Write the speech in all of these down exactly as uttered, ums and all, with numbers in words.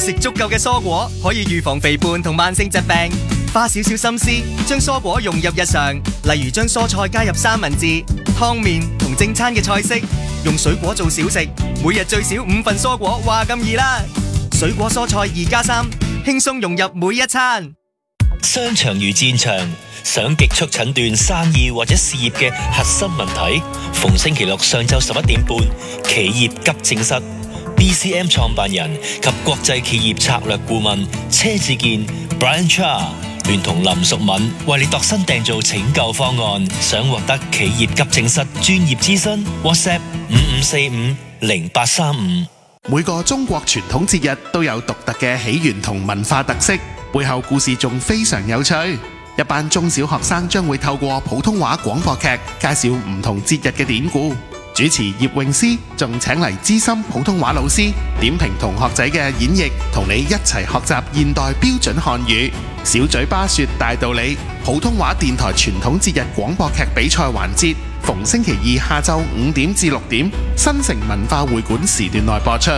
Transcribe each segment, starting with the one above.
食足夠嘅蔬果可以預防肥胖同慢性疾病。花少少心思，將蔬果融入日常，例如將蔬菜加入三文治、湯麵同正餐嘅菜式，用水果做小食，每日最少五份蔬果，話咁易啦！水果蔬菜二加三，輕鬆融入每一餐。 商場如戰場，想極速診斷生意或者事業嘅核心問題，逢星期六上晝十一點半，企業急症室 B C M 創辦人及國際企業策略顧問車志健 Brian Cha 聯同林淑敏為你度身訂造拯救方案。想獲得企業急症室專業諮詢 ，WhatsApp 五五四五零八三五。 每個中國傳統節日都有獨特嘅起源同文化特色，背後故事仲非常有趣。一班中小學生將會透過普通話廣播劇介紹唔同節日嘅典故。主持葉詠詩仲請嚟資深普通話老師點評同學仔嘅演繹，同你一齊學習現代標準漢語。小嘴巴說大道理，普通話電台傳統節日廣播劇比賽環節，逢星期二下晝五點至六點，新城文化會館時段內播出。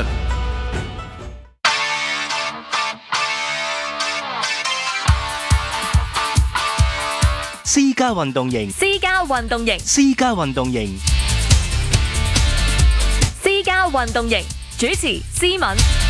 私家運動營， 私家運動營， 私家運動營， 私家運動營，主持思敏。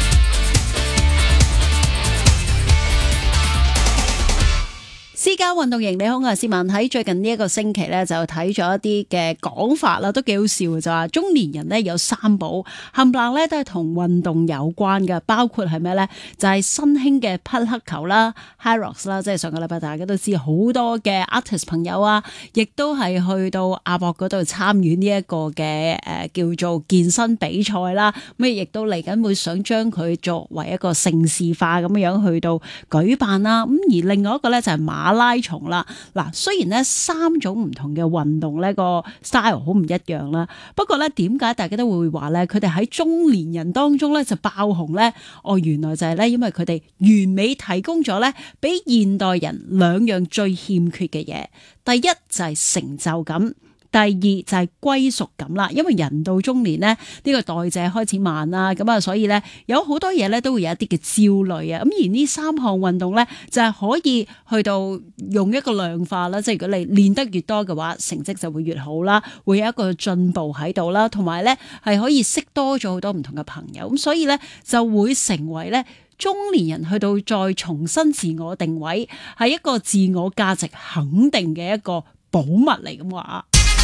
私家運動營，你好，我係思敏。喺最近呢一個星期咧，就睇咗一啲嘅講法啦，都幾好笑嘅，就話中年人咧有三寶，冚唪唥咧都係同運動有關嘅，包括係咩咧？就係、是、新興嘅匹克球啦 ，Hyrox 啦，即係上個禮拜大家都知好多嘅 artist 朋友啊，亦都係去到亞博嗰度參與呢一個嘅誒、呃、叫做健身比賽啦。咁亦都嚟緊會想將佢作為一個盛事化咁樣去到舉辦啦。咁而另外一個咧就係馬拉松啦，嗱，雖然咧三種唔同嘅運動咧個 style 好唔一樣啦，不過咧點解大家都會話咧佢哋喺中年人當中咧就爆紅咧？哦，原來就係咧因為佢哋完美提供咗咧俾現代人兩樣最欠缺嘅嘢，第一就係成就感。第二就係歸屬感啦，因為人到中年咧，呢、這個代謝開始慢啦，咁啊，所以咧有好多嘢咧都會有一啲嘅焦慮啊。咁而呢三項運動咧，就係可以去到用一個量化啦，即係如果你練得越多嘅話，成績就會越好啦，會有一個進步喺度啦，同埋咧係可以識多咗好多唔同嘅朋友，咁所以咧就會成為咧中年人去到再重新自我定位，係一個自我價值肯定嘅一個寶物嚟咁話。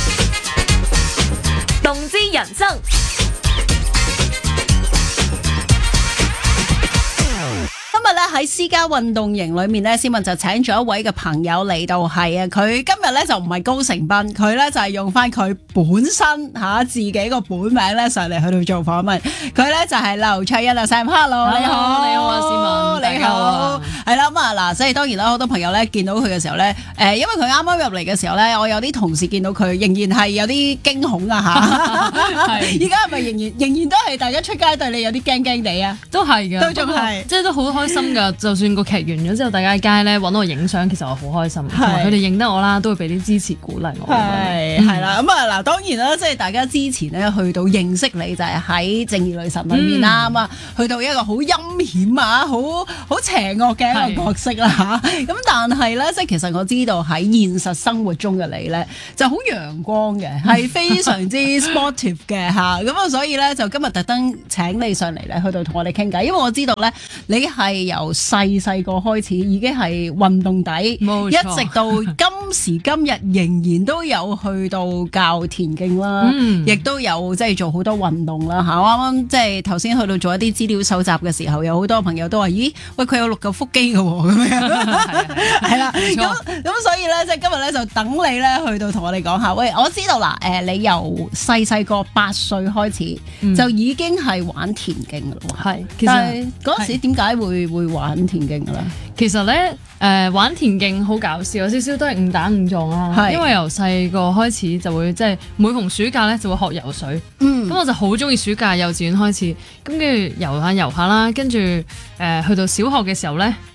動之人生， 今日咧喺私家運動營裏面咧，思敏就請咗一位嘅朋友嚟到，係啊，佢今日咧就唔係高成斌，佢咧就係用翻佢本身吓自己個本名咧上嚟去到做訪問，佢咧就係劉卓欣啊 Sam，Hello， 你好， 你好啊，思敏， 你好，係啦咁啊嗱，所以當然啦，好多朋友咧見到佢嘅時候咧，誒，因為佢啱啱入嚟嘅時候咧，我有啲同事見到佢仍然係有啲驚恐啊吓，係，而家係咪仍然仍然都係大家出街對你有啲驚驚地啊？ 都係嘅， 都仲係， 即係都好開心噶。就算個劇完咗之後，大家喺街咧揾我影相，其實我好開心，同埋佢哋認得我啦，都會俾啲支持鼓勵我。 係係啦，咁啊嗱，當然啦，即係大家之前咧去到認識你就係喺正義女神裏面啦，咁啊、嗯、去到一個好陰險啊，好好邪惡嘅一個角色啦嚇。咁但係咧，即係其實我知道喺現實生活中嘅你咧就好陽光嘅，係非常之 sportive 嘅嚇。咁啊，所以咧就今日特登請你上嚟咧，去到同我哋傾偈，因為我知道咧你係由細細個開始已經係運動底，冇錯，一直到今時今日仍然都有去到教田徑啦，亦、嗯、都有即係做好多運動啦嚇。啱啱即係頭先去到做一啲資料搜集嘅時候，有好多朋友都話：咦，喂，佢有六嚿腹肌嘅喎，咁樣係啦。咁咁所以咧，即係今日咧就等你咧去到同我哋講下。喂，我知道嗱，誒，你由細細個八歲開始、嗯、就已經係玩田徑嘅咯，係。但係嗰陣時點解會會玩田徑嘅咧？ 其實咧，誒、呃、玩田徑好搞笑，有少少都係誤打誤撞啦。因為由細個開始就會即係每逢暑假咧就會學游水。嗯，咁我就好中意暑假幼稚園開始，咁跟住游下游下啦，跟住誒去到小學嘅時候咧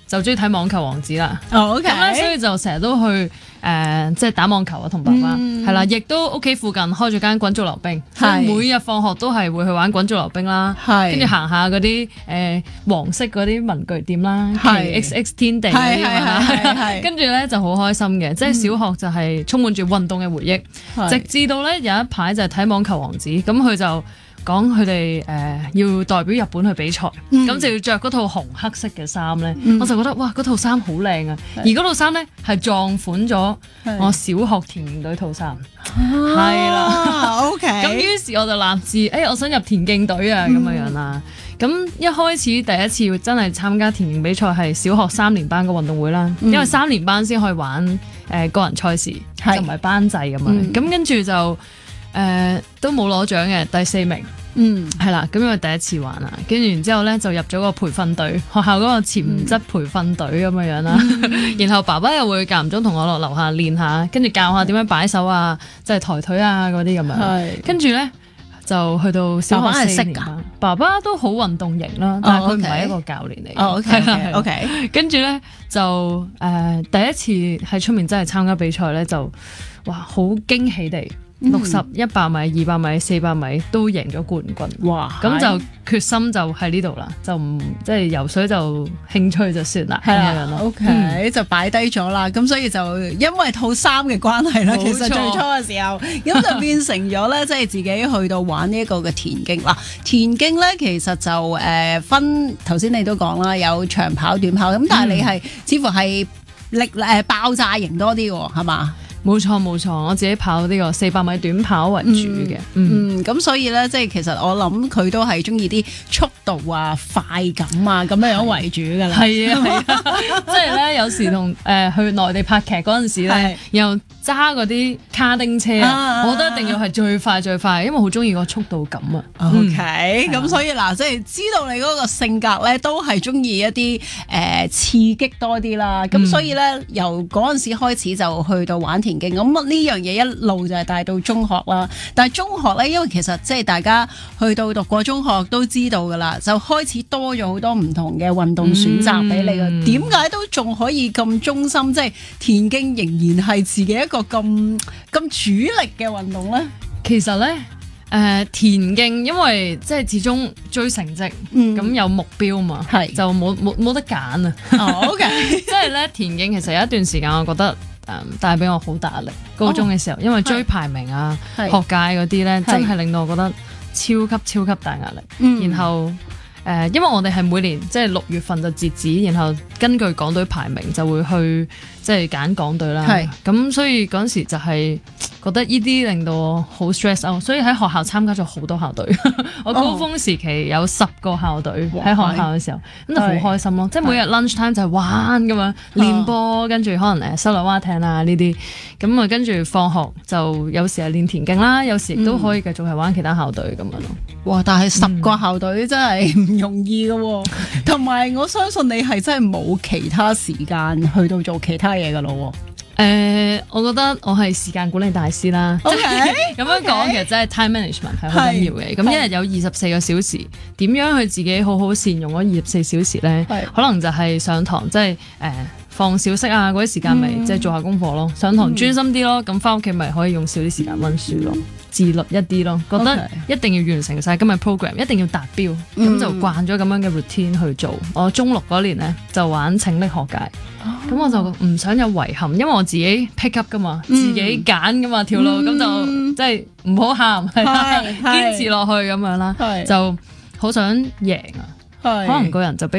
就中意睇網球王子啦。 哦，OK， 咁咧所以就成日都去誒、呃，即係打網球啊，同爸爸係啦，亦都屋企附近開咗間滾軸溜冰，所以每日放學都係會去玩滾軸溜冰啦，跟住行下嗰啲誒黃色嗰啲文具店啦，奇 X X 天地嗰啲啦，跟住咧就好開心嘅，即係小學就係充滿住運動嘅回憶，直至到咧有一排就係睇網球王子，咁佢就講佢哋誒要代表日本去比賽，咁、嗯、就要着嗰套紅黑色嘅衫咧，嗯、我就覺得哇嗰套衫好靚啊！而嗰套衫咧係撞款咗我小學田徑隊套衫，係啦，OK。咁於是我就立志，誒、欸、我想入田徑隊啊咁樣樣啦。咁、嗯、一開始第一次真係參加田徑比賽係小學三年班嘅運動會啦，嗯、因為三年班先可以玩誒、呃、個人賽事，是就唔係班制咁樣。咁、嗯、跟住就。誒、呃、都冇攞獎嘅，第四名，嗯，係啦，咁因為第一次玩啊，跟住然之後咧就入咗個培訓隊，學校嗰個潛質培訓隊咁樣樣啦，嗯、然後爸爸又會間唔中同我落樓下練下，跟住教下點樣擺手啊，即係抬腿啊嗰啲咁樣，係，跟住咧就去到小學四年班，爸爸都好運動型啦，但係佢唔係一個教練嚟嘅， 哦 OK OK， 跟住咧就誒、呃、第一次喺出面真係參加比賽咧就哇好驚喜地。六十、一百米、二百米、四百米都贏咗冠軍，哇！咁就決心就喺呢度啦，就唔即係游水就興趣就算啦，係啦 ，OK、嗯、就擺低咗啦。咁所以就因為套衫嘅關係啦，其實最初嘅時候，咁就變成咗咧，即係自己去到玩呢一個嘅田徑啦。田徑咧其實就誒、呃、分頭先你都講啦，有長跑、短跑，咁但係你係、嗯、似乎係力誒爆炸型多啲喎，係嘛？ 冇錯冇錯，我自己跑呢個四百米短跑為主嘅， 嗯，咁、嗯、所以咧，即係其實我諗佢都係中意啲速度啊、快感啊咁樣樣為主噶啦。係啊係啊，即係咧有時同誒、呃、去內地拍劇嗰陣時咧，又揸嗰啲卡丁車啊，啊我覺得一定要係最快最快，因為好中意個速度感啊。OK，咁、嗯、所以嗱，即係知道你嗰個性格咧，都係中意一啲誒、呃、刺激多啲啦。咁、嗯、所以咧，由嗰陣時開始就去到玩田徑，咁呢樣嘢一路就係帶到中學啦。但係中學咧，因為其實即係大家去到讀過中學都知道噶啦，就開始多咗好多唔同嘅運動選擇俾你嘅。點解、嗯、都仲可以咁忠心？即係田徑仍然係自己一個咁咁主力嘅運動咧？ 其實咧，誒、呃、田徑因為即係始終追成績，咁、嗯、有目標嘛，係是就冇冇冇得揀啊。哦，OK，即係咧田徑其實有一段時間我覺得。帶俾我好大壓力，高中嘅時候，哦、因為追排名啊、是學界嗰啲咧，是真係令到我覺得超級超級大壓力。嗯、然後誒、呃，因為我哋係每年即係六月份就截止，然後根據港隊排名就會去即係揀港隊啦。咁是所以嗰陣時就係覺得呢啲令到我好 stress out，所以喺學校參加咗好多校隊。我高峰時期有十個校隊喺學校嘅時候，咁就好開心咯。即係每日 lunch time 就係玩咁樣練波，跟住可能誒收留蛙艇啊呢啲，咁啊跟住放學就有時係練田徑啦，有時亦都可以繼續係玩其他校隊咁樣咯。 哇！但係十個校隊真係唔容易噶，同埋我相信你係真係冇其他時間去到做其他嘢噶咯。 誒、呃，我覺得我係時間管理大師啦。OK，咁樣講 okay? 其實真係 time management 係好緊要嘅。咁一日有二十四個小時，點樣去自己好好善用嗰二十四小時咧？是可能就係上堂，即係誒放小息啊嗰啲時間，咪即係做下功課咯。上堂專心啲咯，咁翻屋企咪可以用少啲時間溫書咯。自律一啲咯，覺得一定要完成晒今日 program， 一定要達標，咁、嗯、就慣咗咁樣嘅 routine 去做。我中六嗰年咧就玩拯溺學界，咁、哦、我就唔想有遺憾，因為我自己 pick up 噶嘛，嗯、自己揀噶嘛條路，咁、嗯、就即係唔好喊，係堅持落去咁樣啦，是就好想贏啊，是可能個人就比